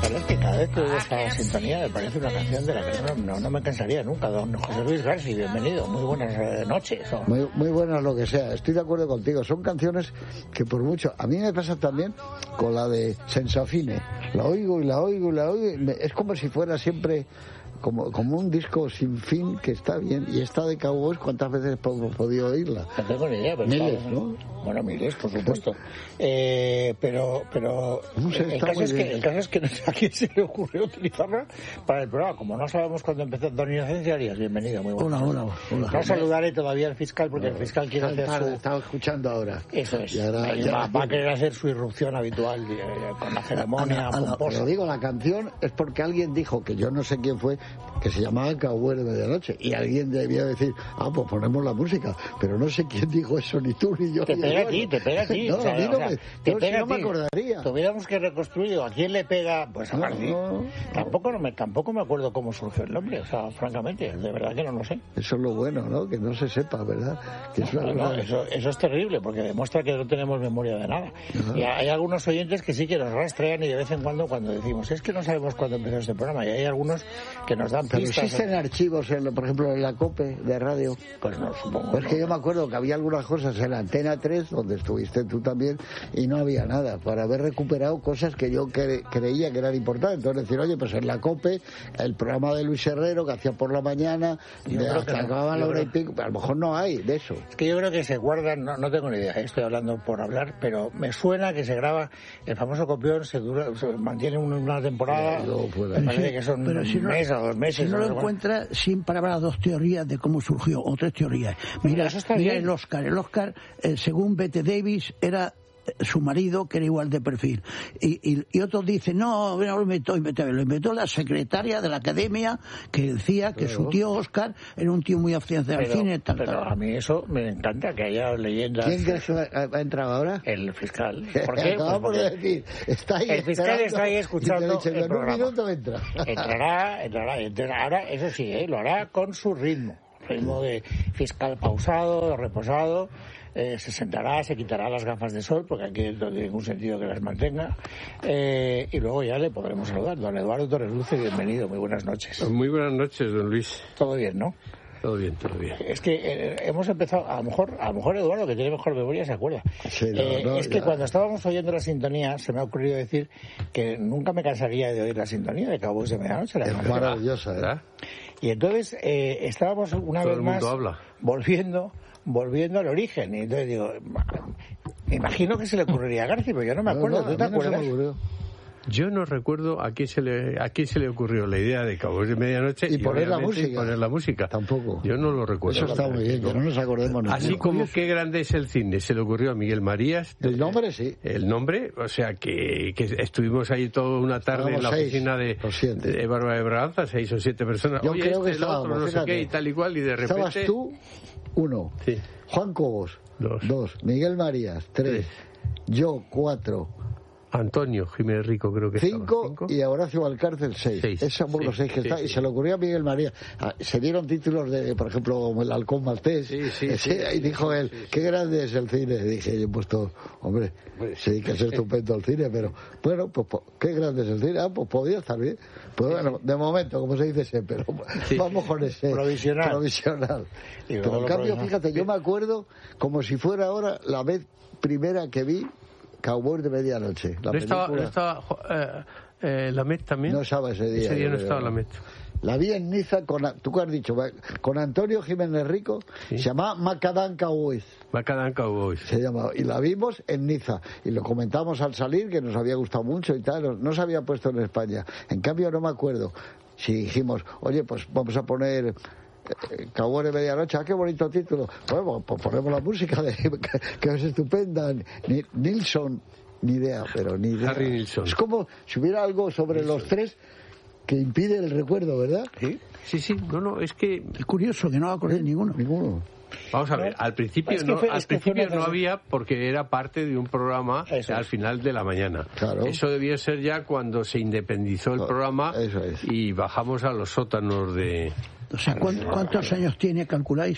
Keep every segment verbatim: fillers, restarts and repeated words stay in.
verdad es que cada vez que oigo esta sintonía me parece una canción de la que no, no, no me cansaría nunca. Don José Luis García, bienvenido. Muy buenas eh, noches. ¿O? Muy, muy buenas lo que sea. Estoy de acuerdo contigo. Son canciones que por mucho... A mí me pasa también con la de Sensafine. La oigo y la oigo y la oigo. Y me, es como si fuera siempre... Como, como un disco sin fin que está bien. Y esta de Cowboys, ¿cuántas veces hemos podido oírla? No tengo ni idea, pero miles, está, ¿no? Bueno, miles, por supuesto. Eh, pero pero no sé, el, caso es que, el caso es que no sé a quién se le ocurrió utilizarla para el programa. Como no sabemos cuándo empezó, don Inocencio Arias, bienvenido. Muy bueno. Hola, hola, hola. No saludaré todavía al fiscal porque el fiscal quiere hacer tarde, su... Estaba escuchando ahora. Eso es. Ahora, ya... va, va a querer hacer su irrupción habitual eh, con la ceremonia a, a, a pomposa. Lo digo, la canción es porque alguien dijo, que yo no sé quién fue, que se llamaba Cowboy de Medianoche, y alguien debía decir, ah, pues ponemos la música, pero no sé quién dijo eso, ni tú ni yo. Te pega a ti, te pega a ti. No, o sea, a mí no, o sea, me, te no, pega si no me acordaría. Tuviéramos que reconstruir, ¿a quién le pega? Pues a Martí. No, no, tampoco, no me, tampoco me acuerdo cómo surgió el nombre, o sea, francamente, de verdad que no lo sé. Eso es lo bueno, ¿no? Que no se sepa, ¿verdad? Que no, no, no, eso, eso es terrible, porque demuestra que no tenemos memoria de nada. Ajá. Y hay algunos oyentes que sí que nos rastrean y de vez en cuando cuando decimos, es que no sabemos cuándo empezó este programa, y hay algunos que nos dan pistas. Pero existen o... archivos, en, por ejemplo, en la COPE de radio. Pues no, supongo. Pues no. que yo me acuerdo que había algunas cosas en la Antena tres, donde estuviste tú también, y no había nada, para haber recuperado cosas que yo cre creía que eran importantes. Entonces decir, oye, pues en la COPE, el programa de Luis Herrero, que hacía por la mañana, de hasta no. acababa la hora creo... y pico, a lo mejor no hay de eso. Es que yo creo que se guardan, no, no tengo ni idea, estoy hablando por hablar, pero me suena que se graba, el famoso copión se, dura, se mantiene una temporada, no, me parece que son pero si un no, mes o dos meses. Si no lo encuentra, siempre habrá dos teorías de cómo surgió, o tres teorías. Mira, mira el Oscar, el Oscar, eh, según Bette Davis, era su marido, que era igual de perfil, y, y, y otros dicen no, no lo inventó, inventó, lo inventó la secretaria de la academia, que decía que claro. Su tío Oscar era un tío muy aficionado al cine, tal, pero tal. A mí eso me encanta, que haya leyendas. ¿Quién crees que ha entrado ahora? El fiscal. ¿Por qué? Acabamos pues de decir, está ahí el fiscal está ahí escuchando dicho, el programa. En un minuto entra. Entrará, entrará, entrará, ahora, eso sí, ¿eh? Lo hará con su ritmo, ritmo de fiscal pausado, reposado. Eh, se sentará, se quitará las gafas de sol, porque aquí no tiene ningún sentido que las mantenga, eh, y luego ya le podremos saludar. Don Eduardo Torres Luce, bienvenido, muy buenas noches. Muy buenas noches, don Luis. Todo bien, ¿no? Todo bien, todo bien. Es que eh, hemos empezado, a lo mejor a lo mejor Eduardo, que tiene mejor memoria, se acuerda. Sí, no, eh, no, es que ya. Cuando estábamos oyendo la sintonía, se me ha ocurrido decir que nunca me cansaría de oír la sintonía de Cowboys de Medianoche. Es maravillosa, ¿verdad? Y entonces eh, estábamos una Todo vez el más mundo habla. volviendo... volviendo al origen, y entonces digo, me imagino que se le ocurriría a García, pero yo no me acuerdo, no, no, ¿tú te acuerdas? No yo no recuerdo a quién se le a quién se le ocurrió la idea de Cowboys de Medianoche y, y poner la música. Y poner la música. Tampoco. Yo no lo recuerdo. Eso está muy bien, que no nos acordemos. Así no. como qué grande es el cine, se le ocurrió a Miguel Marías. El nombre sí. El nombre, o sea que, que estuvimos ahí toda una tarde estábamos en la seis, oficina de, de Bárbara de Braganza, seis o siete personas. Yo Oye, creo este, que el estábamos, otro, no sé qué, y tal y cual, y de repente... Estabas tú, uno. Sí. Juan Cobos, dos. dos. Miguel Marías, tres. tres. Yo, cuatro. Antonio Jiménez Rico, creo que cinco, cinco. Y Horacio Valcárcel, seis. seis. Esos somos sí, los seis que sí, están. Sí. Y se le ocurrió a Miguel María. Ah, se dieron títulos de, por ejemplo, como el Halcón Maltés. Sí, sí, Ese, sí, y dijo sí, él, sí, sí. qué grande es el cine. Dije, yo he puesto, hombre, sí que es estupendo el cine, pero bueno, pues qué grande es el cine. Ah, pues podía estar bien. Pues bueno, de momento, como se dice ese, pero sí. Vamos con ese. Provisional. Provisional. Pero en cambio, fíjate, yo me acuerdo como si fuera ahora la vez primera que vi Cowboys de Medianoche. La ¿No estaba, ¿no estaba eh, eh, la Met también? No estaba ese día. Ese día no estaba la Met. La vi en Niza con, tú que has dicho, con Antonio Jiménez Rico, sí. Se llamaba Macadam Cowboys. Macadam Cowboys. Se llamaba, y la vimos en Niza, y lo comentamos al salir, que nos había gustado mucho y tal, no se había puesto en España. En cambio no me acuerdo si dijimos, oye, pues vamos a poner... Cowboys de Medianoche, ah, qué bonito título. Bueno, pues ponemos la música de, que, que es estupenda. Ni, Nilsson, ni idea, pero ni idea. Harry Nilsson. Es como si hubiera algo sobre Nilsson. Los tres que impide el recuerdo, ¿verdad? Sí, sí, sí. No, no, es que es curioso que no va a correr ninguno. Ninguno. Vamos a ver, al principio es que no, fue, al es que principio fue no había porque era parte de un programa eso al es. Final de la mañana. Claro. Eso debió ser ya cuando se independizó el claro. programa Eso es. Y bajamos a los sótanos de... O sea, ¿cuántos, ¿cuántos años tiene, calculáis?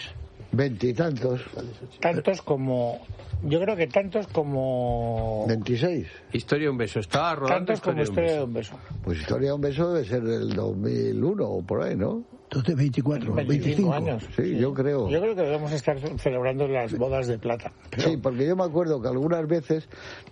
Veintitantos. Tantos como... Yo creo que tantos como... Veintiséis. Historia de un beso. Estaba rodando Tantos como Historia de un beso. Pues Historia de un beso debe ser del dos mil uno o por ahí, ¿no? Entonces veinticuatro, veinticinco años. Sí, sí, yo creo. Yo creo que debemos estar celebrando las bodas de plata. Pero... Sí, porque yo me acuerdo que algunas veces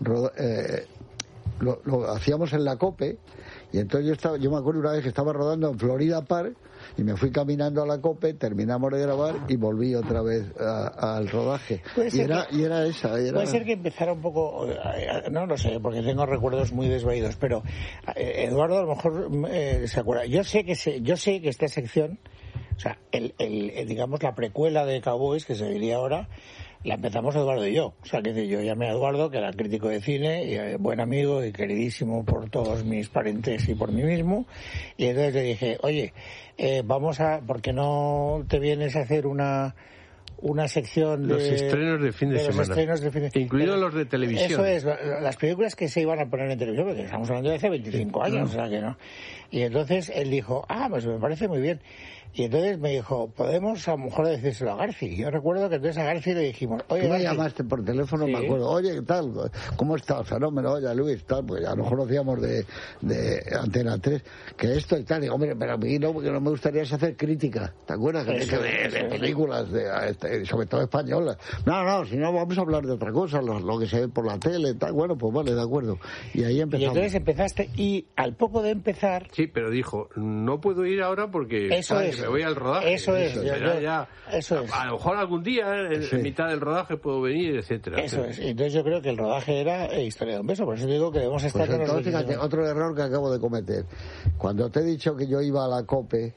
eh, lo, lo hacíamos en la COPE, y entonces yo estaba, yo me acuerdo una vez que estaba rodando en Florida Park y me fui caminando a la COPE, terminamos de grabar y volví otra vez a, al rodaje. Y era, que, y era esa. Era... Puede ser que empezara un poco, no lo sé, porque tengo recuerdos muy desvaídos, pero Eduardo a lo mejor eh, se acuerda. Yo sé que se, yo sé que esta sección, o sea, el, el, el, digamos la precuela de Cowboys, que se diría ahora, la empezamos Eduardo y yo. O sea, que yo llamé a Eduardo, que era crítico de cine, y eh, buen amigo y queridísimo por todos mis parientes y por mí mismo. Y entonces le dije, oye, eh, vamos a, ¿por qué no te vienes a hacer una una sección de los estrenos de fin de, de semana, los estrenos de fin de... incluidos Pero, los de televisión? Eso es, las películas que se iban a poner en televisión, porque estamos hablando de hace veinticinco años, no. O sea que no. Y entonces él dijo, ah, pues me parece muy bien. Y entonces me dijo, podemos a lo mejor decírselo a Garci. Yo recuerdo que entonces a Garci le dijimos, oye, tú me Garci, llamaste por teléfono, ¿sí? Me acuerdo, oye, ¿qué tal? ¿Cómo estás? Fenómeno, oye, Luis, tal, pues ya nos conocíamos de, de Antena tres, que esto y tal. Y digo, hombre, pero a mí no, porque no me gustaría hacer crítica, ¿te acuerdas? Que eso, de, eso, de películas, de, sobre todo españolas. No, no, si no vamos a hablar de otra cosa, lo, lo que se ve por la tele, tal. Bueno, pues vale, de acuerdo. Y ahí empezamos. Y entonces empezaste, y al poco de empezar... Sí, pero dijo, no puedo ir ahora porque eso ay, es, me voy al rodaje. Eso es. Eso, ya, yo, ya, eso es. A, a lo mejor algún día, en, sí. en mitad del rodaje, puedo venir, etcétera. Eso pero... es. Entonces yo creo que el rodaje era eh, Historia de un beso. Por eso digo que debemos estar... Pues entonces, fíjate, otro error que acabo de cometer. Cuando te he dicho que yo iba a la COPE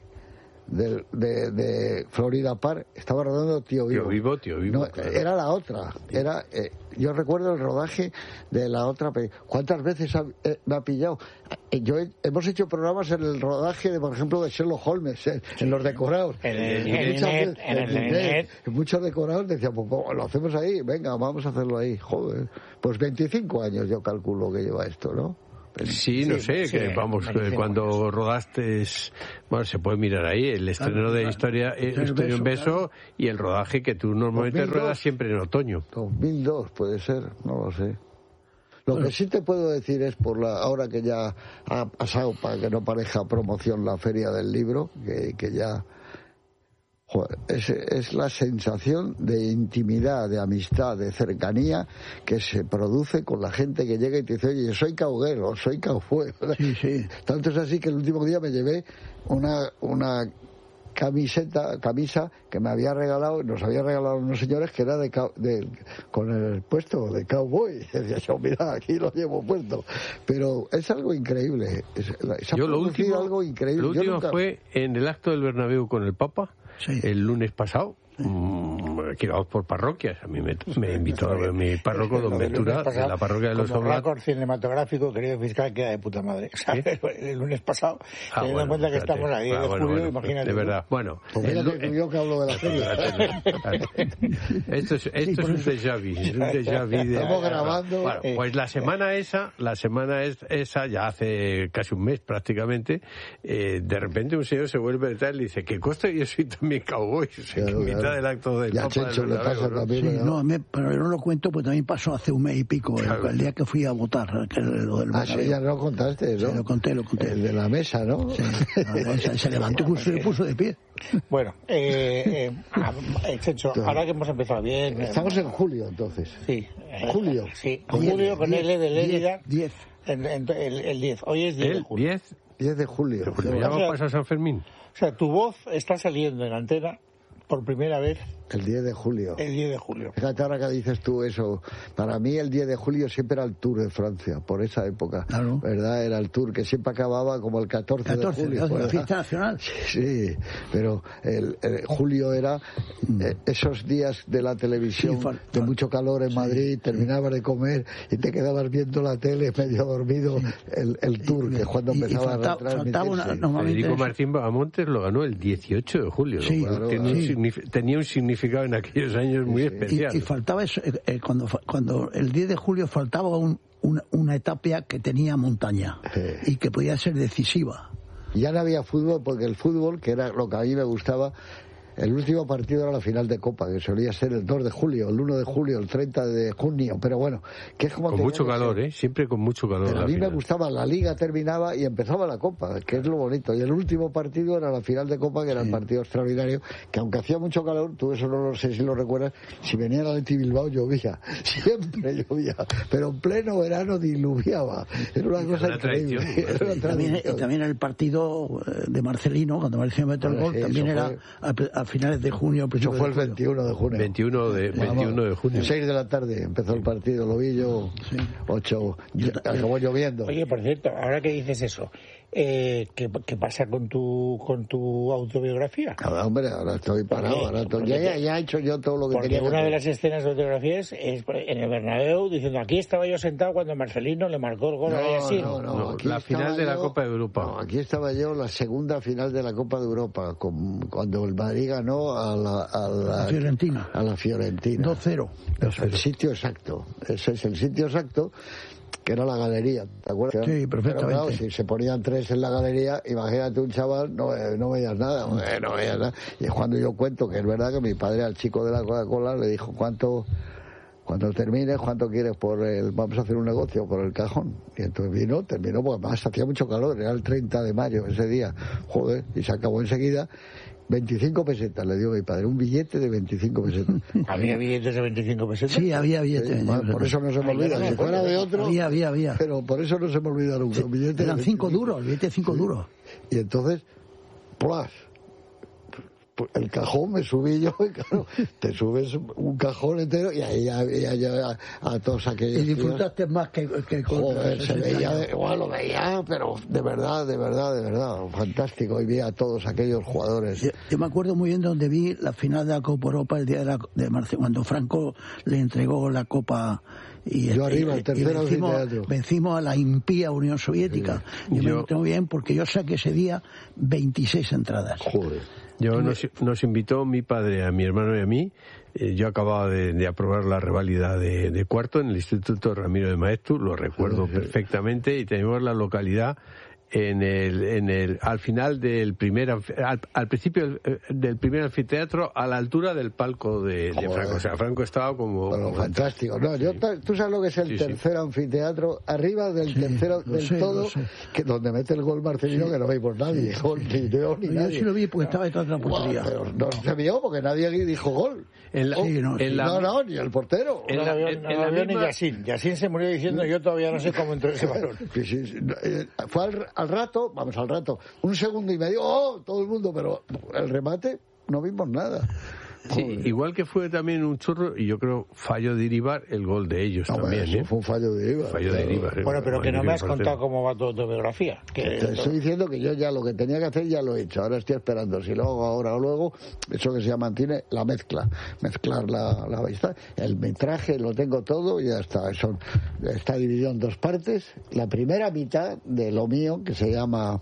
de, de, de Florida Park, estaba rodando Tío Vivo. Tío Vivo, Tío Vivo. No, claro. Era la otra. Era, eh, yo recuerdo el rodaje de la otra. ¿Cuántas veces ha, eh, me ha pillado? Yo he, hemos hecho programas en el rodaje de, por ejemplo, de Sherlock Holmes, en, en los decorados. En el, en el, net, en el, el net. En muchos decorados decíamos, pues, lo hacemos ahí, venga, vamos a hacerlo ahí. Joder, pues veinticinco años yo calculo que lleva esto, ¿no? Sí, no sí, sé, sí, que vamos, que cuando rodaste, bueno, se puede mirar ahí, el estreno claro, de Historia, eh, Historia un beso, claro. Y el rodaje que tú normalmente dos mil dos, ruedas siempre en otoño. dos mil dos puede ser, no lo sé. Lo bueno. que sí te puedo decir es, por la ahora que ya ha pasado, para que no parezca promoción, la Feria del Libro, que, que ya... Joder, es, es la sensación de intimidad, de amistad, de cercanía que se produce con la gente que llega y te dice, oye, soy cauguero, soy cowboy. Sí, sí. Tanto es así que el último día me llevé una, una camiseta, camisa que me había regalado, nos había regalado unos señores que era de, de con el puesto de cowboy. Y decía yo, mira, aquí lo llevo puesto. Pero es algo increíble. Es, se ha yo lo último, algo increíble. Lo último yo nunca... fue en el acto del Bernabéu con el Papa. Sí. El lunes pasado, sí. mmm, aquí vamos por parroquias. A mí me, me invitó a ver mi párroco, don Ventura, de la parroquia de los Como Oblatos. récord cinematográfico, querido fiscal, queda de puta madre. O sea, ¿sí? El lunes pasado, ah, teniendo bueno, en cuenta que espérate. Estamos a diez ah, de julio, bueno, imagínate. De verdad, bueno. Pues fíjate que yo que hablo de la feria. Esto es, esto sí, es un déjà vu, es un déjà vu de... Estamos grabando... Bueno, pues la semana esa, la semana es, esa, ya hace casi un mes prácticamente, eh, de repente un señor se vuelve tal y dice, ¿qué costa? Yo soy también cowboy. Claro, en mitad claro. del acto del ya Papa Checho le pasa ¿no? también, sí, no, me, pero yo no lo cuento porque también pasó hace un mes y pico, claro. el, el día que fui a votar. Que lo del ah, sí, ya lo contaste, ¿no? Sí, lo conté, lo conté. El de la mesa, ¿no? Sí, no, se, se levantó y se puso de pie. Bueno, eh, eh, Checho, ahora que hemos empezado bien... Estamos en julio, entonces. Sí. Julio. Sí, julio con L de Lérida. diez. El, el diez. Hoy es diez de julio. diez diez de julio. Pero ya va a pasar San Fermín. O sea, tu voz está saliendo en antena por primera vez. El diez de julio. El diez de julio. Fíjate ahora que dices tú eso. Para mí el diez de julio siempre era el Tour de Francia, por esa época. Claro. ¿Verdad? Era el Tour que siempre acababa como el catorce, catorce de julio. La fiesta nacional. Sí, sí, pero el, el julio era eh, esos días de la televisión sí, fal, fal, de mucho calor en sí, Madrid, terminabas de comer y te quedabas viendo la tele medio dormido, sí. el, el Tour, que es cuando y, empezaba y falta, a retransmitirse. No, Federico Martín Bahamontes lo ganó el dieciocho de julio. Sí, claro, sí. Un tenía un significado en aquellos años muy sí, especial. Y, y faltaba eso, eh, cuando, cuando el diez de julio faltaba un, una, una etapa que tenía montaña sí. y que podía ser decisiva. Ya no había fútbol porque el fútbol, que era lo que a mí me gustaba, el último partido era la final de Copa, que solía ser el dos de julio, el uno de julio, el treinta de junio, pero bueno, que es como... Con mucho calor, ¿eh? Siempre con mucho calor. Pero a mí final. me gustaba, la Liga terminaba y empezaba la Copa, que es lo bonito, y el último partido era la final de Copa, que era sí. el partido extraordinario, que aunque hacía mucho calor, tú eso no lo sé si lo recuerdas, si venía el Athletic Bilbao llovía, siempre llovía, pero en pleno verano diluviaba, era una cosa una increíble. Tradición, era una y, también, y también el partido de Marcelino, cuando Marcelino metió el gol, sí, también era fue... a, a finales de junio. Eso fue el veintiuno de junio. veintiuno de, veintiuno de junio. seis de la tarde empezó el partido, lo vi yo, sí. ocho, acabó lloviendo. Oye, por cierto, ahora que dices eso, eh, ¿qué, ¿qué pasa con tu con tu autobiografía? Ahora, hombre, ahora estoy parado, porque, ahora estoy, ya, ya, ya he hecho yo todo lo que porque tenía que una hacer. de las escenas de autobiografías es en el Bernabéu diciendo, aquí estaba yo sentado cuando Marcelino le marcó el gol no, a Yassine. No, no, no, aquí la final de la yo, Copa de Europa. No, aquí estaba yo, la segunda final de la Copa de Europa, con, cuando el Madrid ganó a la, a la, la Fiorentina. A la Fiorentina. dos cero. El sitio exacto, ese es el sitio exacto, que era la galería, ¿te acuerdas? Sí, perfectamente. Pero claro, si se ponían tres en la galería, imagínate un chaval, no, no veías nada, no veías nada. Y es cuando yo cuento que es verdad que mi padre al chico de la Coca-Cola le dijo, ¿cuánto, cuando termines, cuánto quieres por el, vamos a hacer un negocio por el cajón? Y entonces vino, terminó, porque además hacía mucho calor, era el treinta de mayo ese día, joder, y se acabó enseguida. veinticinco pesetas le dio mi padre, un billete de veinticinco pesetas. ¿Había billetes de veinticinco pesetas? Sí, había billetes. Sí, bueno, por eso no se me olvida. Si fuera de otro, había, había, había. Pero por eso no se me olvida nunca. Sí, un billete eran de cinco duros, el billete de cinco sí. duros. Y entonces, ¡plas! El cajón me subí yo, y claro, te subes un cajón entero y ahí había ya a, a todos aquellos. Y disfrutaste tíos. Más que, que con Joder, se veía, igual lo veía, pero de verdad, de verdad, de verdad, fantástico. Y vi a todos aquellos jugadores. Yo, yo me acuerdo muy bien de donde vi la final de la Copa Europa el día de, la, de marzo, cuando Franco le entregó la Copa. Y yo arriba, el tercero vencimos, vencimos a la impía Unión Soviética. Sí. Yo, yo me tengo bien porque yo saqué ese día veintiséis entradas. Joder. Yo nos, nos invitó mi padre, a mi hermano y a mí. Eh, yo acababa de, de aprobar la reválida de, de cuarto en el Instituto Ramiro de Maeztu, lo recuerdo sí, sí. perfectamente, y teníamos la localidad en el, en el, al final del primer, al, al principio del, del primer anfiteatro, a la altura del palco de, de Franco. O sea, Franco estaba como... Bueno, fantástico. No, yo, tú sabes lo que es el sí, tercer sí. anfiteatro, arriba del sí, tercero, del sé, todo, que donde mete el gol Marcelino, sí. que no veis nadie, gol, ni yo ni yo nadie. Yo sí lo vi porque estaba detrás de la portería. Bueno, pero no se vio porque nadie dijo gol. En la, oh, sí, no, en la, no, no, ni el portero. En la, en, en la, la misma... Yassine. Yassine se murió diciendo, yo todavía no sé cómo entró ese balón. Sí, sí, sí. Fue al, al rato, vamos al rato, un segundo y medio, ¡oh! Todo el mundo, pero el remate no vimos nada. Sí, igual que fue también un churro, y yo creo fallo de Iribar, el gol de ellos no, también. Eso ¿eh? fue un fallo de Iribar. Fallo de Iribar. Bueno, pero que no me has contado cómo va tu autobiografía. Que Te estoy diciendo que yo ya lo que tenía que hacer ya lo he hecho. Ahora estoy esperando. Si lo hago ahora o luego, eso que se llama tiene la mezcla. Mezclar la, la vista. El metraje lo tengo todo y ya está. Son, está dividido en dos partes. La primera mitad de lo mío, que se llama...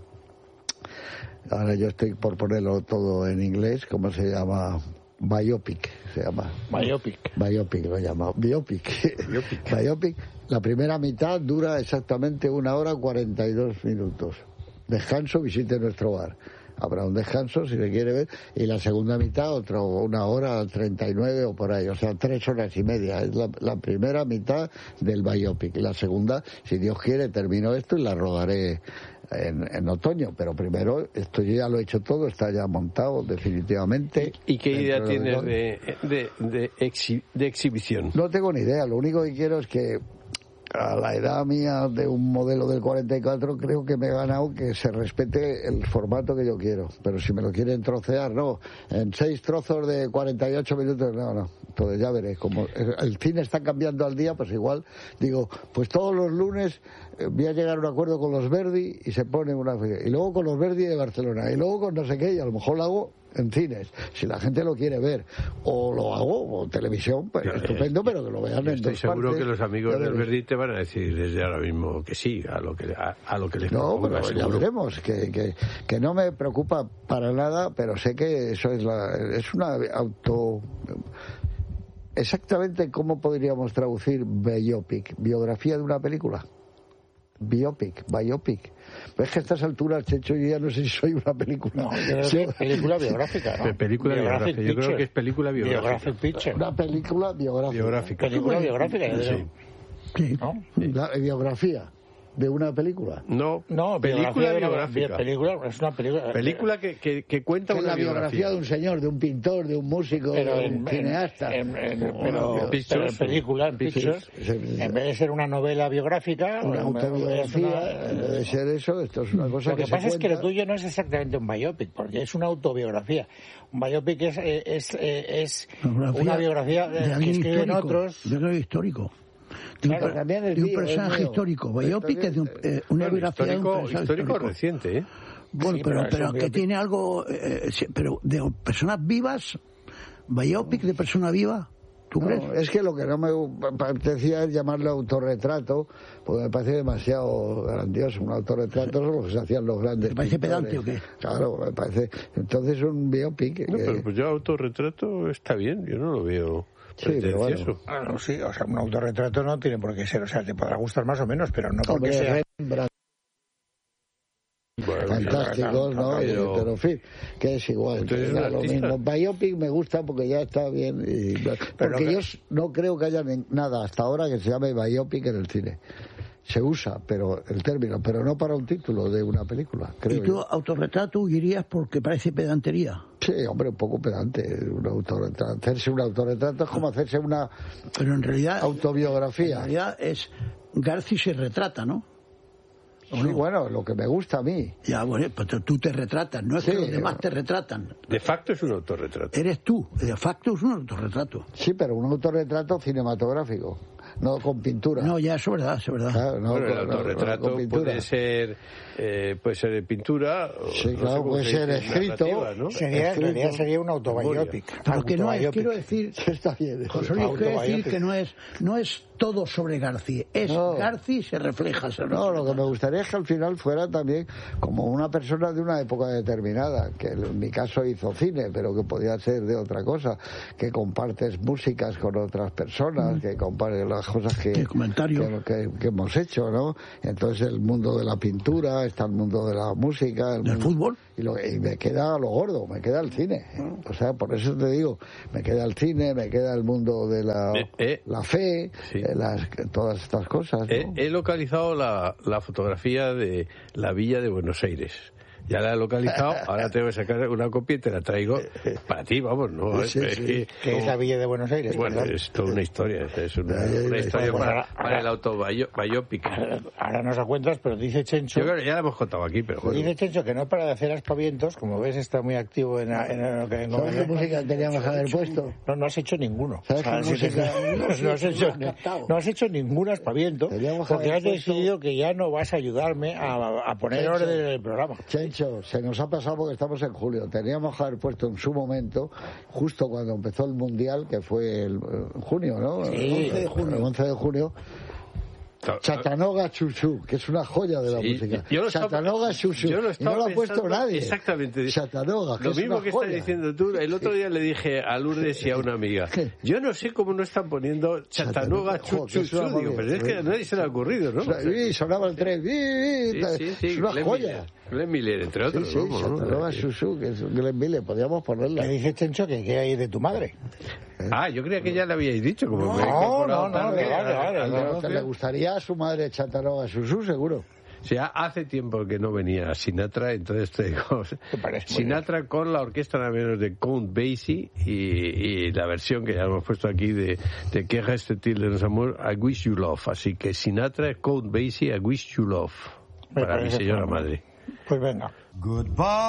Ahora yo estoy por ponerlo todo en inglés. ¿Cómo se llama? Biopic se llama. Biopic. Biopic lo he llamado. Biopic. Biopic. Biopic. La primera mitad dura exactamente una hora cuarenta y dos minutos. Descanso, visite nuestro bar. Habrá un descanso si se quiere ver. Y la segunda mitad, otro, una hora treinta y nueve o por ahí. O sea, tres horas y media. Es la, la primera mitad del Biopic. Y la segunda, si Dios quiere, termino esto y la rodaré En, en otoño, pero primero esto yo ya lo he hecho todo, está ya montado definitivamente. ¿Y qué idea tienes de, de, de, exhi, de exhibición? No tengo ni idea, lo único que quiero es que a la edad mía de un modelo del cuarenta y cuatro creo que me he ganado que se respete el formato que yo quiero, pero si me lo quieren trocear, no, en seis trozos de cuarenta y ocho minutos, no, no, entonces ya veré, como el cine está cambiando al día, pues igual digo, pues todos los lunes voy a llegar a un acuerdo con los Verdi y se pone una, y luego con los Verdi de Barcelona, y luego con no sé qué, y a lo mejor lo hago en cines, si la gente lo quiere ver, o lo hago, o televisión, pues yo, estupendo, pero que lo vean en estoy dos seguro partes. Que los amigos del Verdi te van a decir desde ahora mismo que sí, a lo que, a, a lo que les no, proponga, pero seguro. Ya veremos, que, que, que no me preocupa para nada, pero sé que eso es la, es una auto... Exactamente cómo podríamos traducir biopic, biografía de una película. Biopic, biopic. Ves que a estas alturas, Checho, yo ya no sé si soy una película. No, yo creo que es película biográfica, ¿no? Película Biographic biográfica. Yo creo que es película biográfica. Biographic picture. Una película biográfica. Biográfica. Película biográfica, yo Sí. digo. Sí. ¿No? La biografía de una película. No, No, película biografía de una- biográfica. Película, es una película. Película que, que, que cuenta Que es una la biografía de un señor, de un pintor, de un músico, pero de en, un cineasta. en- en- O pero, una- Pictures, pero en película, en Pictures. Pictures, Sí. en vez de ser una novela biográfica, una una- autobiografía, es en una- vez de ser eso, esto es una cosa Lo que se pasa es que lo cuenta. tuyo no es exactamente un biopic, porque es una autobiografía. Un biopic es, eh, es, eh, es una biografía de eh, que alguien escriben histórico, otros. de algo histórico. De un, Claro, per- también es de un mío, es personaje mío. histórico. Biopic Esto es de un- es- eh, una Bueno, biografía de un histórico, personaje histórico histórico. reciente, ¿eh? Bueno, Sí, pero, pero es pero un que biopic. tiene algo, eh, sí, pero de personas vivas, biopic de persona viva, ¿tú No, crees? es que lo que no me apetecía es llamarle autorretrato, porque me parece demasiado grandioso. Un autorretrato es lo que se hacían los grandes. ¿Te parece pintores. pedante o qué? Claro, me parece. Entonces un biopic. No, que- pero pues yo autorretrato está bien, yo no lo veo Sí, pero bueno. pretencioso. Ah, no, sí, o sea, un autorretrato no tiene por qué ser, o sea, te podrá gustar más o menos, pero no porque Hombre, sea. Rembrandt, Bueno, fantásticos, ¿no? pero- Pero en fin, que es igual. Entonces, que ¿es un da lo artista? mismo. Biopic me gusta porque ya está bien. Y... Porque que- yo no creo que haya ni- nada hasta ahora que se llame biopic en el cine. Se usa, pero el término, pero no para un título de una película, creo Y tú yo. autorretrato irías porque parece pedantería. Sí, hombre, un poco pedante. Un autorretrato. Hacerse un autorretrato es como hacerse una Pero en realidad, en autobiografía. realidad es Garci se retrata, ¿no? ¿O Sí, no? bueno, lo que me gusta a mí. Ya, bueno, pues tú te retratas, no es Sí, que los demás bueno. te retratan. De facto es un autorretrato. Eres tú, de facto es un autorretrato. Sí, pero un autorretrato cinematográfico, no con pintura. No, ya, eso es verdad, eso es verdad. Claro, no Bueno, el con- no- no autorretrato con pintura. puede ser eh, puede ser de pintura o Sí, no claro, sé cómo puede se ser dice, escrito. narrativa, ¿no? Sería, en Escrito. realidad sería un autobiopic. Pero que no es, Autobiopic. quiero decir, Está bien. José Luis, quiero decir Autobiopic. que no es, no es todo sobre Garci, es No. Garci se refleja. Se No, lo refleja. que me gustaría es que al final fuera también como una persona de una época determinada, que en mi caso hizo cine, pero que podía ser de otra cosa, que compartes músicas con otras personas, que compartes las cosas que, Qué comentario. que, que- que hemos hecho, ¿no? Entonces el mundo de la pintura, está el mundo de la música, el ¿Del mundo- fútbol? Y, lo- y me queda lo gordo, me queda el cine. O sea, por eso te digo, me queda el cine, me queda el mundo de la, Eh, eh. la fe, Sí. eh, las, todas estas cosas, ¿no? He, he localizado la, la fotografía de la villa de Buenos Aires. Ya la he localizado, ahora tengo que sacar una copia y te la traigo para ti, vamos, ¿no? Sí, es sí. que- Que es la Villa de Buenos Aires. Bueno, perdón. es toda una historia, es una, Ay, ay, una ay, historia pues para, ahora- para el autobiopic. Ahora, ahora nos la cuentas, pero dice Chencho. Yo creo que ya la hemos contado aquí, pero bueno. Dice Chencho que no para de hacer aspavientos, como ves está muy activo en, en lo que en ¿Sabes qué música teníamos que haber puesto? No, no has hecho ninguno. ¿Sabes qué si te- música? no, no has hecho, No has captado. no has hecho ningún aspaviento Teníamos que porque haber has puesto- decidido que ya no vas a ayudarme a, a poner Chencho. orden en el programa. Chencho, se nos ha pasado porque estamos en julio. Teníamos que haber puesto en su momento, justo cuando empezó el Mundial, que fue el, en junio, ¿no? Sí. El once de junio. El once de junio. Chattanooga Chuchu, que es una joya de la Sí, música. yo lo estaba- Chattanooga Chuchu. yo lo Y no estaba lo ha puesto pensando nadie. exactamente. Chattanooga, que Lo es mismo una que joya. estás diciendo tú, el otro día le dije a Lourdes y a una amiga, yo no sé cómo no están poniendo Chattanooga Jo, que es Chuchu, una digo, pero es que a nadie se le ha ocurrido, ¿no? O sea, y sonaba el tren. y- y- Sí, sí, sí, es una Glenn joya. Miller, Glenn Miller, entre Sí, otros, sí, vamos, ¿no? Chattanooga Chuchu, que es Glenn Miller. Podríamos ponerla. Le dice Chencho que qué hay de tu madre. Ah, yo creía que ya le habíais dicho, como No, me he incorporado no, no, tarde vale, al- vale, al vale. Pero negocio. le gustaría a su madre Chattanooga Chuchu, seguro. O sea, hace tiempo que no venía Sinatra, entonces te digo, Me parece muy Sinatra con la orquesta nada menos de Count Basie y, y la versión que ya hemos puesto aquí de, de Que reste de nos amor, I Wish You Love. Así que Sinatra, Count Basie, I Wish You Love. Me Para mi parece señora fenomenal. madre. Pues venga. Goodbye.